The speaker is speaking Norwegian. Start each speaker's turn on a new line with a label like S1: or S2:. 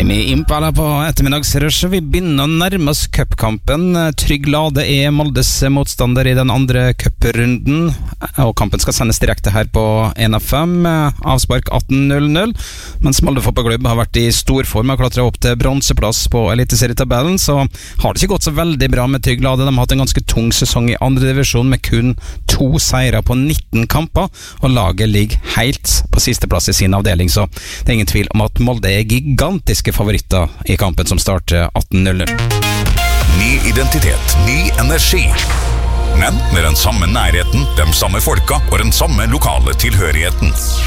S1: Tame Impala på ettermiddagsrushet. Vi begynner å nærme oss cupkampen. Trygg Lade er Moldes motstander i den andre cuprunden, og kampen skal sendes direkte her på 1FM. Avspark 18:00. Mens Molde fotballklubb har vært i stor form og klatret opp til bronseplass på eliteserietabellen, så har det ikke gått så veldig bra med Trygg Lade. De har hatt en ganske tung sesong i andre divisjon med kun 2 seire på 19 kamper, og laget ligger helt på sisteplass i sin avdeling, så det er ingen tvil om at Molde er gigantiske favoritter i kampen som starter 18:00.
S2: Ny identitet, ny energi. Men med den samme nærheten, de samme folka og den samme lokale tilhørigheten.